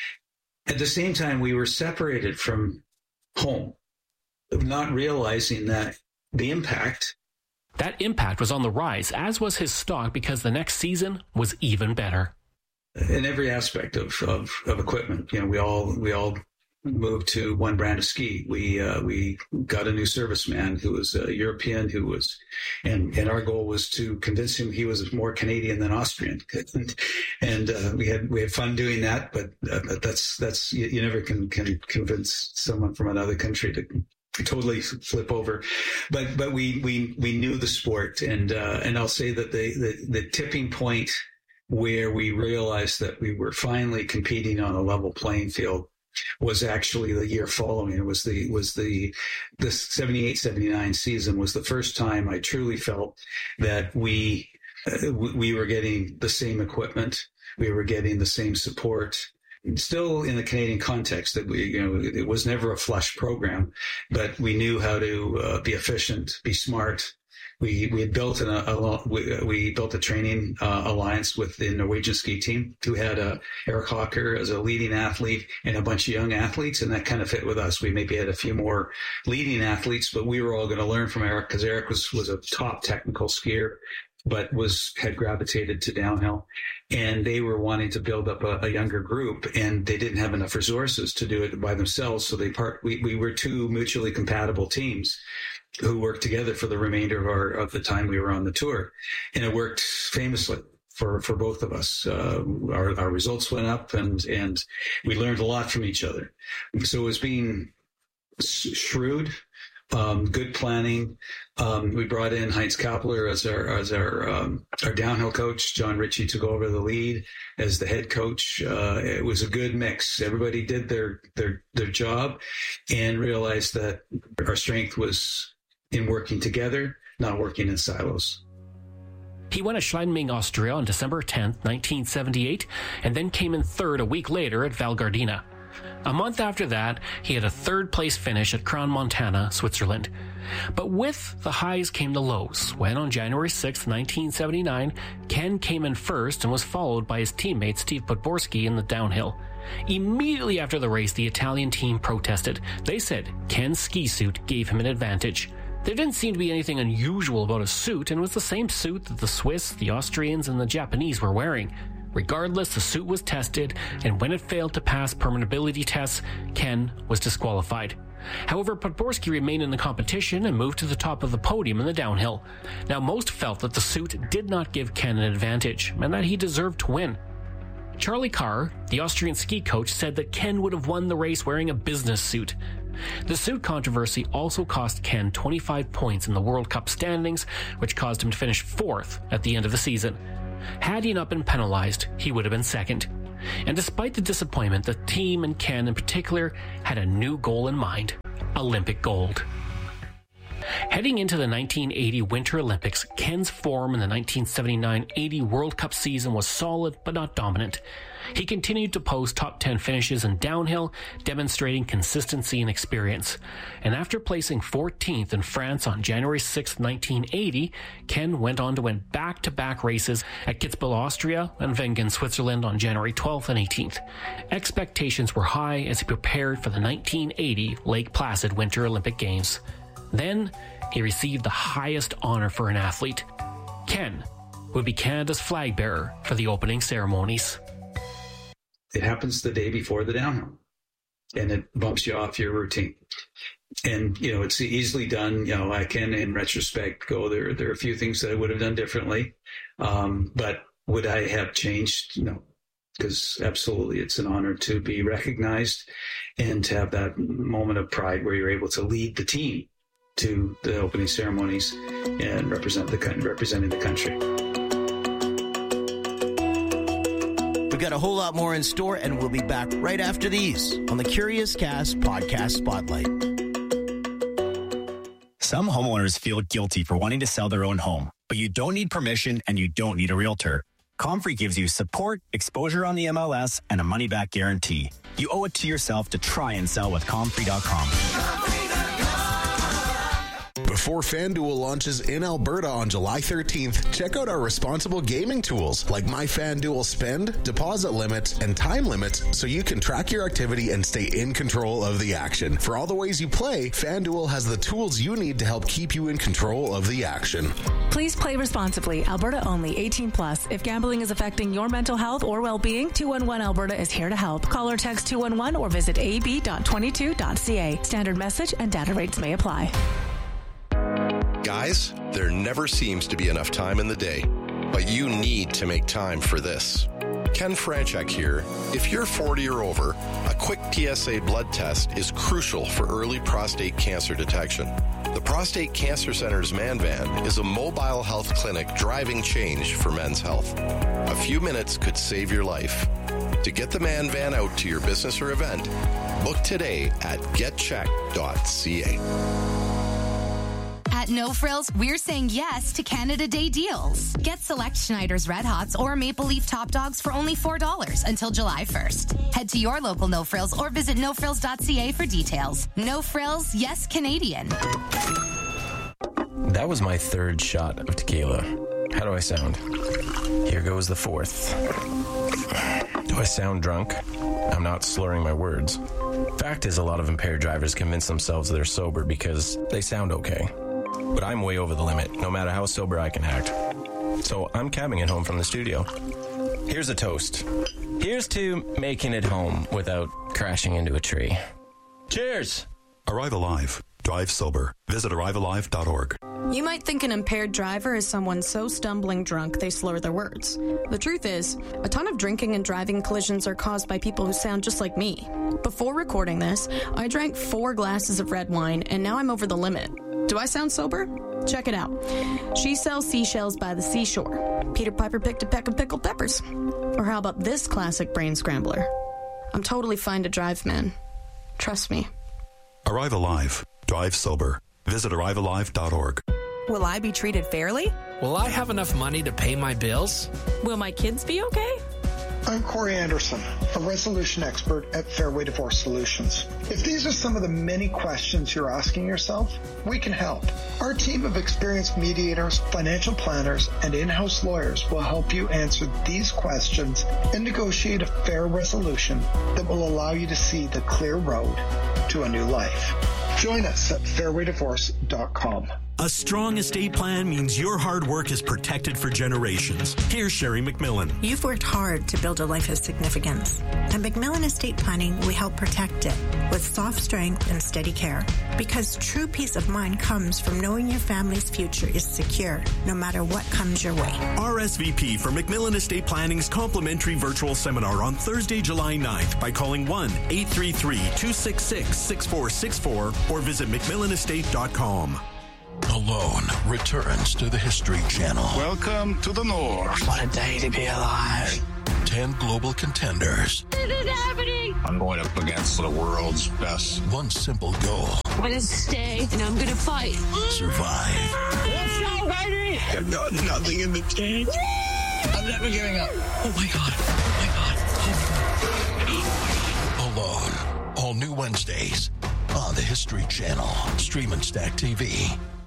At the same time, we were separated from home, not realizing that the impact. That impact was on the rise, as was his stock, because the next season was even better. In every aspect of, of, of equipment, you know, we all, we all, moved to one brand of ski. We uh, we got a new serviceman who was a European, who was, and and our goal was to convince him he was more Canadian than Austrian. and and uh, we had we had fun doing that. But, uh, but that's that's you, you never can can convince someone from another country to totally flip over. But but we we we knew the sport, and uh, and I'll say that the, the the tipping point where we realized that we were finally competing on a level playing field was actually the year following. It was the was the the seventy-eight seventy-nine season was the first time I truly felt that we uh, we were getting the same equipment, we were getting the same support. Still in the Canadian context, that we, you know, it was never a flush program, but we knew how to uh, be efficient, be smart. We we had built an, a we, we built a training uh, alliance with the Norwegian ski team, who had uh, Eric Hawker as a leading athlete and a bunch of young athletes, and that kind of fit with us. We maybe had a few more leading athletes, but we were all going to learn from Eric, because Eric was was a top technical skier, but was had gravitated to downhill, and they were wanting to build up a, a younger group, and they didn't have enough resources to do it by themselves. So they part we we were two mutually compatible teams who worked together for the remainder of our of the time we were on the tour, and it worked famously for for both of us. Uh, our our results went up, and and we learned a lot from each other. So it was being shrewd, um, good planning. Um, we brought in Heinz Kappler as our as our um, our downhill coach. John Ritchie took over the lead as the head coach. Uh, it was a good mix. Everybody did their their their job, and realized that our strength was in working together, not working in silos. He won at Schladming, Austria on December tenth, nineteen seventy-eight, and then came in third a week later at Val Gardena. A month after that, he had a third-place finish at Crans-Montana, Switzerland. But with the highs came the lows, when on January sixth, nineteen seventy-nine, Ken came in first and was followed by his teammate Steve Podborski in the downhill. Immediately after the race, the Italian team protested. They said Ken's ski suit gave him an advantage. There didn't seem to be anything unusual about his suit, and it was the same suit that the Swiss, the Austrians, and the Japanese were wearing. Regardless, the suit was tested, and when it failed to pass permittability tests, Ken was disqualified. However, Podborski remained in the competition and moved to the top of the podium in the downhill. Now, most felt that the suit did not give Ken an advantage, and that he deserved to win. Charlie Carr, the Austrian ski coach, said that Ken would have won the race wearing a business suit. The suit controversy also cost Ken twenty-five points in the World Cup standings, which caused him to finish fourth at the end of the season. Had he not been penalized, he would have been second. And despite the disappointment, the team and Ken in particular had a new goal in mind: Olympic gold. Heading into the nineteen eighty Winter Olympics, Ken's form in the nineteen seventy-nine eighty World Cup season was solid but not dominant. He continued to post top ten finishes in downhill, demonstrating consistency and experience. And after placing fourteenth in France on January sixth, nineteen eighty, Ken went on to win back-to-back races at Kitzbühel, Austria, and Wengen, Switzerland on January twelfth and eighteenth. Expectations were high as he prepared for the nineteen eighty Lake Placid Winter Olympic Games. Then, he received the highest honor for an athlete. Ken would be Canada's flag bearer for the opening ceremonies. It happens the day before the downhill, and it bumps you off your routine. And, you know, it's easily done. You know, I can, in retrospect, go, there, there are a few things that I would have done differently. Um, but would I have changed? No, because absolutely it's an honor to be recognized and to have that moment of pride where you're able to lead the team to the opening ceremonies and represent the representing the country. We've got a whole lot more in store, and we'll be back right after these on the Curious Cast Podcast Spotlight. Some homeowners feel guilty for wanting to sell their own home, but you don't need permission and you don't need a realtor. Comfrey gives you support, exposure on the M L S, and a money-back guarantee. You owe it to yourself to try and sell with Comfrey dot com. Before FanDuel launches in Alberta on July thirteenth, check out our responsible gaming tools like My FanDuel Spend, deposit limits, and time limits so you can track your activity and stay in control of the action. For all the ways you play, FanDuel has the tools you need to help keep you in control of the action. Please play responsibly. Alberta only. eighteen plus. If gambling is affecting your mental health or well-being, two one one Alberta is here to help. Call or text two one one or visit a b dot twenty-two dot c a. Standard message and data rates may apply. Guys, there never seems to be enough time in the day, but you need to make time for this. Ken Franchek here. If you're forty or over, a quick P S A blood test is crucial for early prostate cancer detection. The Prostate Cancer Center's Man Van is a mobile health clinic driving change for men's health. A few minutes could save your life. To get the Man Van out to your business or event, book today at get check dot c a. At No Frills, we're saying yes to Canada Day deals. Get select Schneider's Red Hots or Maple Leaf Top Dogs for only four dollars until July first. Head to your local No Frills or visit no frills dot c a for details. No Frills, yes Canadian. That was my third shot of tequila. How do I sound? Here goes the fourth. Do I sound drunk? I'm not slurring my words. Fact is, a lot of impaired drivers convince themselves they're sober because they sound okay. But I'm way over the limit, no matter how sober I can act. So I'm cabbing it home from the studio. Here's a toast. Here's to making it home without crashing into a tree. Cheers! Arrive Alive. Drive sober. Visit arrive alive dot org. You might think an impaired driver is someone so stumbling drunk they slur their words. The truth is, a ton of drinking and driving collisions are caused by people who sound just like me. Before recording this, I drank four glasses of red wine, and now I'm over the limit. Do I sound sober? Check it out. She sells seashells by the seashore. Peter Piper picked a peck of pickled peppers. Or how about this classic brain scrambler? I'm totally fine to drive, man. Trust me. Arrive Alive. Drive sober. Visit arrive alive dot org. Will I be treated fairly? Will I have enough money to pay my bills? Will my kids be okay? I'm Corey Anderson, a resolution expert at Fairway Divorce Solutions. If these are some of the many questions you're asking yourself, we can help. Our team of experienced mediators, financial planners, and in-house lawyers will help you answer these questions and negotiate a fair resolution that will allow you to see the clear road to a new life. Join us at fairway divorce dot com. A strong estate plan means your hard work is protected for generations. Here's Sherry McMillan. You've worked hard to build a life of significance. At McMillan Estate Planning, we help protect it with soft strength and steady care. Because true peace of mind comes from knowing your family's future is secure, no matter what comes your way. R S V P for McMillan Estate Planning's complimentary virtual seminar on Thursday, July ninth by calling one eight three three, two six six, six four six four or visit mcmillan estate dot com. Alone returns to the History Channel. Welcome to the North. What a day to be alive. Ten global contenders. This is happening. I'm going up against the world's best. One simple goal. I'm going to stay and I'm going to fight. Survive. Let's go, baby. I've got nothing in the tank. I'm never giving up. Oh my God. Oh my God. Alone. All new Wednesdays on the History Channel. Stream and Stack T V.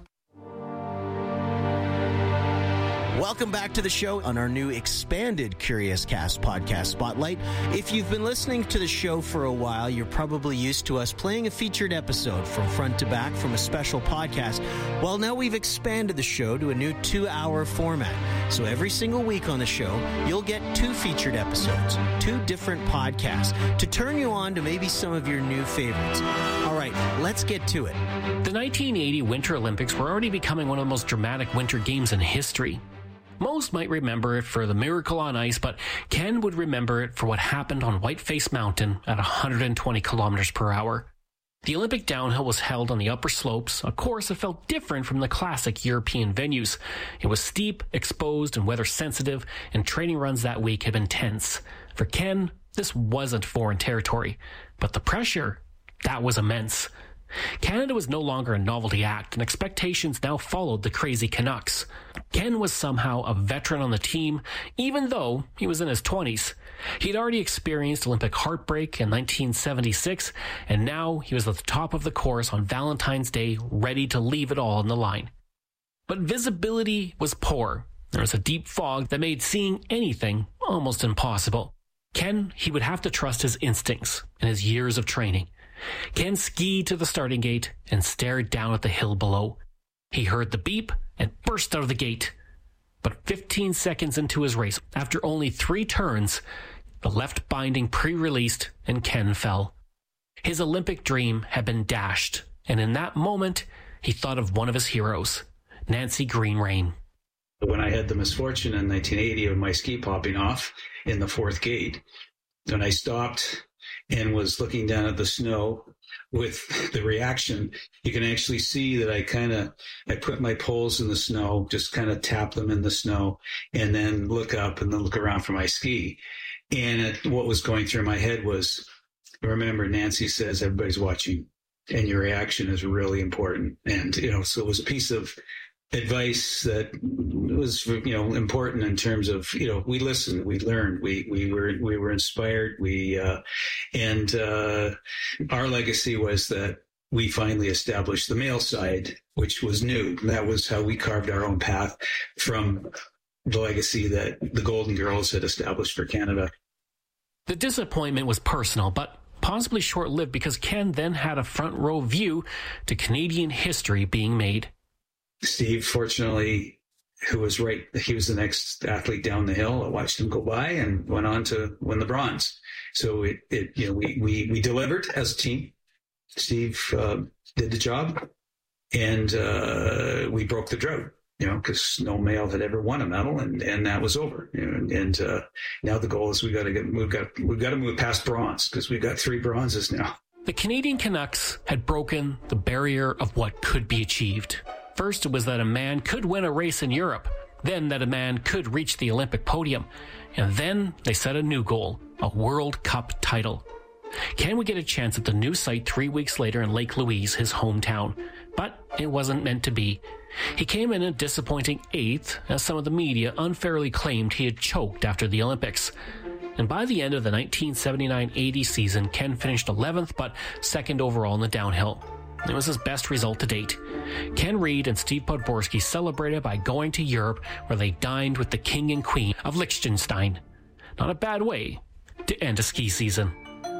Welcome back to the show on our new expanded Curious Cast podcast spotlight. If you've been listening to the show for a while, you're probably used to us playing a featured episode from front to back from a special podcast. Well, now we've expanded the show to a new two-hour format. So every single week on the show, you'll get two featured episodes, two different podcasts, to turn you on to maybe some of your new favorites. All right, let's get to it. The nineteen eighty Winter Olympics were already becoming one of the most dramatic winter games in history. Most might remember it for the miracle on ice, but Ken would remember it for what happened on Whiteface Mountain at one hundred twenty kilometers per hour. The Olympic downhill was held on the upper slopes, a course that felt different from the classic European venues. It was steep, exposed, and weather sensitive, and training runs that week had been tense. For Ken, this wasn't foreign territory, but the pressure, that was immense. Canada was no longer a novelty act, and expectations now followed the crazy Canucks. Ken was somehow a veteran on the team, even though he was in his twenties. He'd already experienced Olympic heartbreak in nineteen seventy-six, and now he was at the top of the course on Valentine's Day, ready to leave it all on the line. But visibility was poor. There was a deep fog that made seeing anything almost impossible. Ken, he would have to trust his instincts and his years of training. Ken skied to the starting gate and stared down at the hill below. He heard the beep and burst out of the gate. But fifteen seconds into his race, after only three turns, the left binding pre-released and Ken fell. His Olympic dream had been dashed, and in that moment, he thought of one of his heroes, Nancy Green-Rain. When I had the misfortune in nineteen eighty of my ski popping off in the fourth gate, when I stopped and was looking down at the snow with the reaction, you can actually see that I kind of, I put my poles in the snow, just kind of tap them in the snow, and then look up and then look around for my ski. And it, what was going through my head was, remember, Nancy says everybody's watching, and your reaction is really important. And, you know, so it was a piece of advice that was, you know, important in terms of, you know, we listened, we learned, we we were we were inspired, we uh, and uh, our legacy was that we finally established the male side, which was new. That was how we carved our own path from the legacy that the Golden Girls had established for Canada. The disappointment was personal, but possibly short-lived, because Ken then had a front row view to Canadian history being made. Steve, fortunately, who was right, he was the next athlete down the hill. I watched him go by and went on to win the bronze. So it, it you know, we, we, we delivered as a team. Steve uh, did the job, and uh, we broke the drought, you know, because no male had ever won a medal, and, and that was over. You know, and and uh, now the goal is we got to get, we've got, we've got to move past bronze, because we've got three bronzes now. The Canadian Canucks had broken the barrier of what could be achieved. First, it was that a man could win a race in Europe, then that a man could reach the Olympic podium, and then they set a new goal, a World Cup title. Ken would get a chance at the new site three weeks later in Lake Louise, his hometown, but it wasn't meant to be. He came in a disappointing eighth, as some of the media unfairly claimed he had choked after the Olympics. And by the end of the nineteen seventy-nine eighty season, Ken finished eleventh, but second overall in the downhill. It was his best result to date. Ken Reid and Steve Podborski celebrated by going to Europe, where they dined with the king and queen of Liechtenstein. Not a bad way to end a ski season.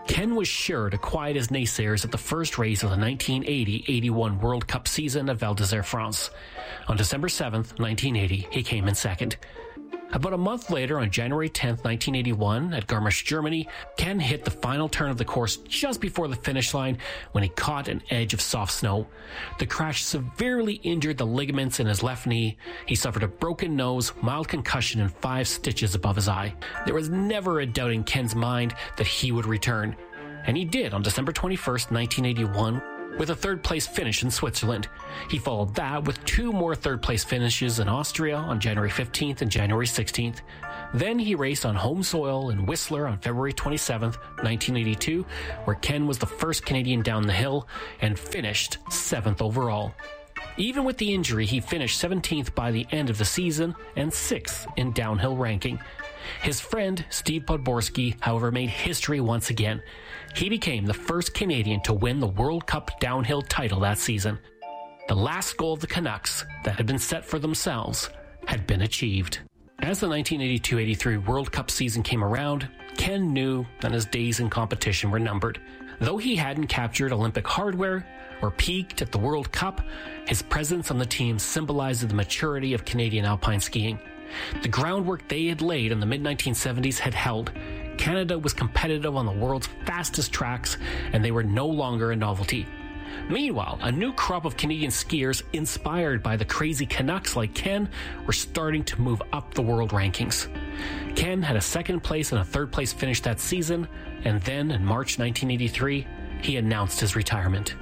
Ken was sure to quiet his naysayers at the first race of the nineteen eighty eighty-one World Cup season at Val d'Isère, France. On December seventh, nineteen eighty, he came in second. About a month later, on January tenth, nineteen eighty-one, at Garmisch, Germany, Ken hit the final turn of the course just before the finish line when he caught an edge of soft snow. The crash severely injured the ligaments in his left knee. He suffered a broken nose, mild concussion, and five stitches above his eye. There was never a doubt in Ken's mind that he would return. And he did on December twenty-first, nineteen eighty-one, with a third-place finish in Switzerland. He followed that with two more third-place finishes in Austria on January fifteenth and January sixteenth. Then he raced on home soil in Whistler on February twenty-seventh, nineteen eighty-two, where Ken was the first Canadian down the hill and finished seventh overall. Even with the injury, he finished seventeenth by the end of the season and sixth in downhill ranking. His friend, Steve Podborski, however, made history once again. He became the first Canadian to win the World Cup downhill title that season. The last goal of the Canucks that had been set for themselves had been achieved. As the nineteen eighty-two eighty-three World Cup season came around, Ken knew that his days in competition were numbered. Though he hadn't captured Olympic hardware or peaked at the World Cup, his presence on the team symbolized the maturity of Canadian alpine skiing. The groundwork they had laid in the mid nineteen seventies had held. Canada was competitive on the world's fastest tracks, and they were no longer a novelty. Meanwhile, a new crop of Canadian skiers inspired by the crazy Canucks like Ken were starting to move up the world rankings. Ken had a second place and a third place finish that season, and then in March nineteen eighty-three, he announced his retirement.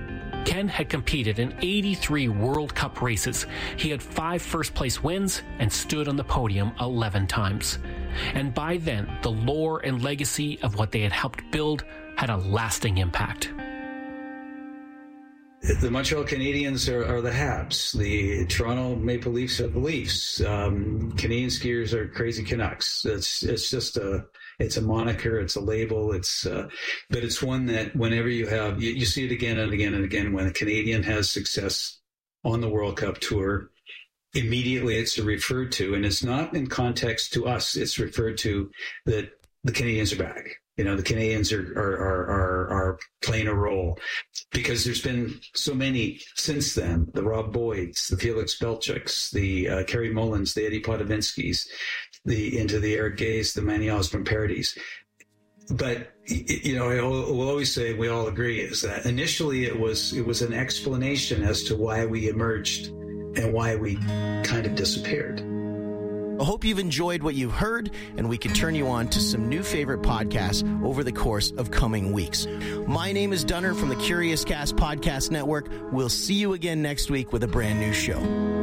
Ken had competed in eighty-three World Cup races. He had five first-place wins and stood on the podium eleven times. And by then, the lore and legacy of what they had helped build had a lasting impact. The Montreal Canadiens are, are the Habs. The Toronto Maple Leafs are the Leafs. Um, Canadian skiers are crazy Canucks. It's it's just a it's a moniker. It's a label. It's uh, but it's one that whenever you have you, you see it again and again and again when a Canadian has success on the World Cup tour. Immediately, it's referred to, and it's not in context to us. It's referred to that the Canadians are back. You know, the Canadians are are are are, are playing a role because there's been so many since then. The Rob Boyds, the Felix Belchuks, the uh, Kerry Mullins, the Eddie Potavinskis, the into the Eric Gays, the Manny Osborne-Paradis. But you know, I will always say we all agree is that initially it was it was an explanation as to why we emerged and why we kind of disappeared. I hope you've enjoyed what you've heard, and we can turn you on to some new favorite podcasts over the course of coming weeks. My name is Dunner from the Curious Cast Podcast Network. We'll see you again next week with a brand new show.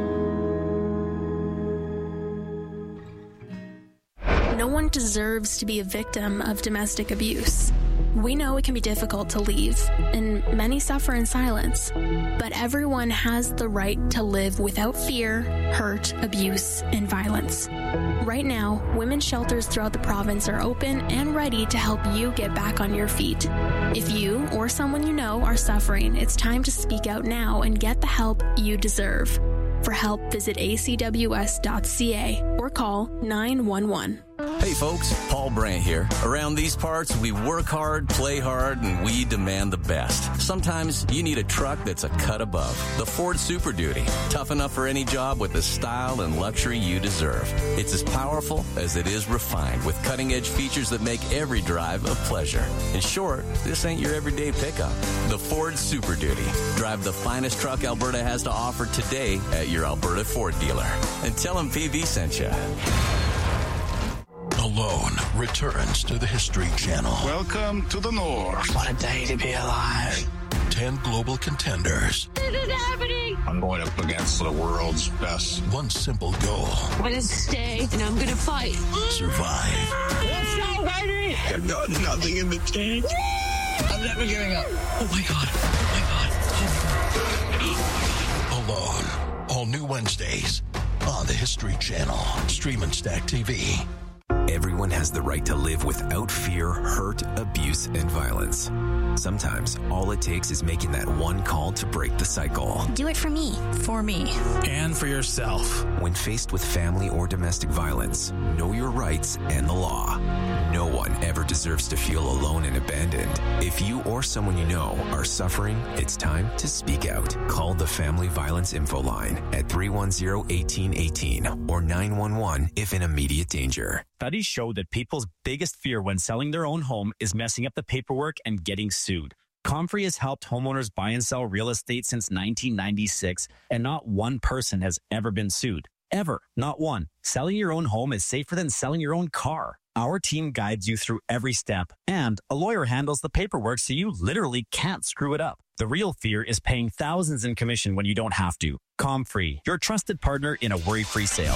No one deserves to be a victim of domestic abuse. We know it can be difficult to leave, and many suffer in silence. But everyone has the right to live without fear, hurt, abuse, and violence. Right now, women's shelters throughout the province are open and ready to help you get back on your feet. If you or someone you know are suffering, it's time to speak out now and get the help you deserve. For help, visit a c w s dot c a or call nine one one. Hey folks, Paul Brandt here. Around these parts, we work hard, play hard, and we demand the best. Sometimes you need a truck that's a cut above. The Ford Super Duty. Tough enough for any job with the style and luxury you deserve. It's as powerful as it is refined with cutting-edge features that make every drive a pleasure. In short, this ain't your everyday pickup. The Ford Super Duty. Drive the finest truck Alberta has to offer today at your Alberta Ford dealer. And tell them P V sent you. Alone returns to the History Channel. Welcome to the North. What a day to be alive. Ten global contenders. This is happening. I'm going up against the world's best. One simple goal. I'm going to stay and I'm going to fight. Survive. Let's go, baby. I've got nothing in the tank. I'm never giving up. Oh my God. Oh my God. Alone. All new Wednesdays on the History Channel. Stream and Stack T V. Everyone has the right to live without fear, hurt, abuse, and violence. Sometimes all it takes is making that one call to break the cycle. Do it for me. For me. And for yourself. When faced with family or domestic violence, know your rights and the law. No one ever deserves to feel alone and abandoned. If you or someone you know are suffering, it's time to speak out. Call the Family Violence Info Line at three one zero, one eight one eight or nine one one if in immediate danger. Studies show that people's biggest fear when selling their own home is messing up the paperwork and getting sued. Comfrey has helped homeowners buy and sell real estate since nineteen ninety-six, and not one person has ever been sued. Ever. Not one. Selling your own home is safer than selling your own car. Our team guides you through every step, and a lawyer handles the paperwork so you literally can't screw it up. The real fear is paying thousands in commission when you don't have to. Comfrey, your trusted partner in a worry-free sale.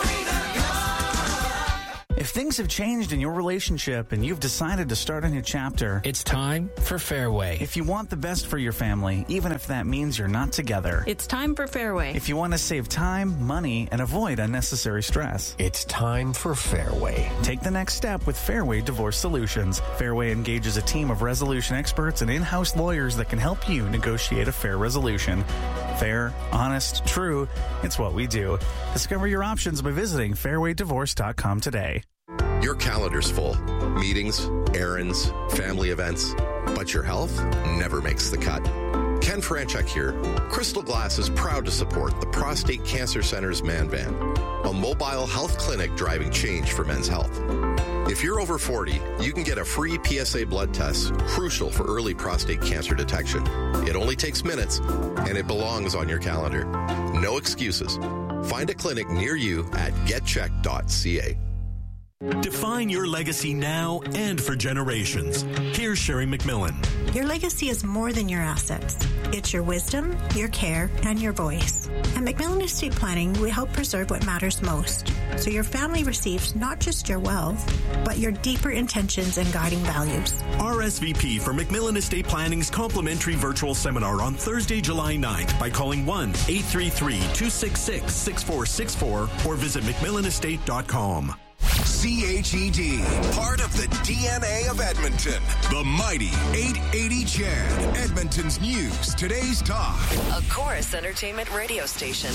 If things have changed in your relationship and you've decided to start a new chapter, it's time for Fairway. If you want the best for your family, even if that means you're not together, it's time for Fairway. If you want to save time, money, and avoid unnecessary stress, it's time for Fairway. Take the next step with Fairway Divorce Solutions. Fairway engages a team of resolution experts and in-house lawyers that can help you negotiate a fair resolution. Fair, honest, true, it's what we do. Discover your options by visiting fairway divorce dot com today. Your calendar's full. Meetings, errands, family events. But your health never makes the cut. Ken Franchuk here. Crystal Glass is proud to support the Prostate Cancer Center's Man Van, a mobile health clinic driving change for men's health. If you're over forty, you can get a free P S A blood test, crucial for early prostate cancer detection. It only takes minutes, and it belongs on your calendar. No excuses. Find a clinic near you at get check dot c a. Define your legacy now and for generations. Here's Sherry McMillan. Your legacy is more than your assets. It's your wisdom, your care, and your voice. At McMillan Estate Planning, we help preserve what matters most, so your family receives not just your wealth, but your deeper intentions and guiding values. R S V P for McMillan Estate Planning's complimentary virtual seminar on Thursday, July ninth by calling one eight three three, two six six, six four six four or visit mcmillan estate dot com. C H E D, part of the D N A of Edmonton. The mighty eight eighty C H E D, Edmonton's news, today's talk. A Chorus Entertainment radio station.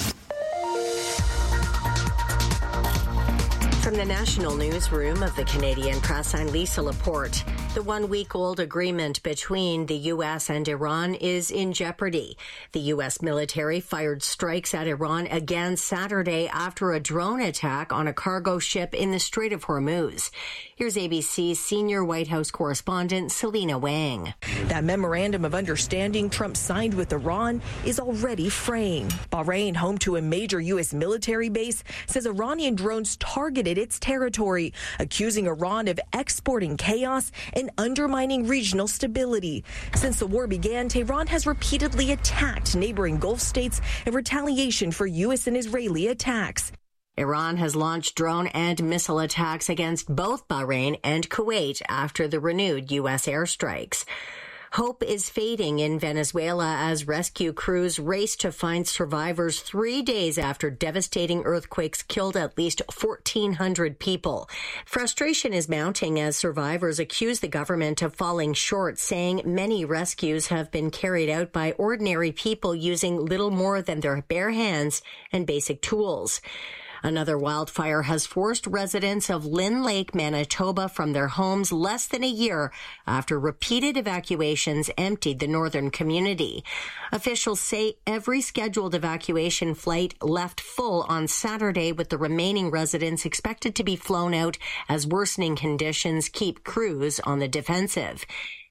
From the National Newsroom of the Canadian Press, I'm Lisa Laporte. The one-week-old agreement between the U S and Iran is in jeopardy. The U S military fired strikes at Iran again Saturday after a drone attack on a cargo ship in the Strait of Hormuz. Here's A B C's senior White House correspondent Selena Wang. That memorandum of understanding Trump signed with Iran is already fraying. Bahrain, home to a major U S military base, says Iranian drones targeted its territory, accusing Iran of exporting chaos and undermining regional stability. Since the war began, Tehran has repeatedly attacked neighboring Gulf states in retaliation for U S and Israeli attacks. Iran has launched drone and missile attacks against both Bahrain and Kuwait after the renewed U S airstrikes. Hope is fading in Venezuela as rescue crews race to find survivors three days after devastating earthquakes killed at least fourteen hundred people. Frustration is mounting as survivors accuse the government of falling short, saying many rescues have been carried out by ordinary people using little more than their bare hands and basic tools. Another wildfire has forced residents of Lynn Lake, Manitoba from their homes less than a year after repeated evacuations emptied the northern community. Officials say every scheduled evacuation flight left full on Saturday, with the remaining residents expected to be flown out as worsening conditions keep crews on the defensive.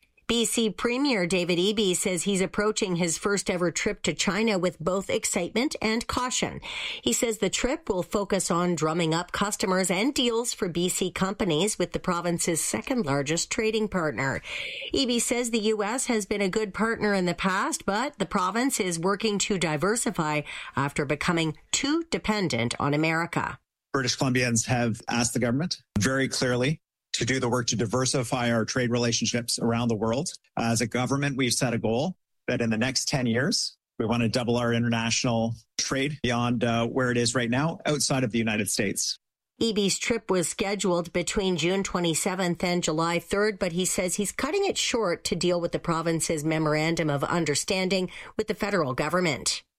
B C Premier David Eby says he's approaching his first ever trip to China with both excitement and caution. He says the trip will focus on drumming up customers and deals for B C companies with the province's second largest trading partner. Eby says the U S has been a good partner in the past, but the province is working to diversify after becoming too dependent on America. British Columbians have asked the government very clearly to do the work to diversify our trade relationships around the world. As a government, we've set a goal that in the next ten years, we want to double our international trade beyond uh, where it is right now outside of the United States. Eby's trip was scheduled between June twenty-seventh and July third, but he says he's cutting it short to deal with the province's memorandum of understanding with the federal government.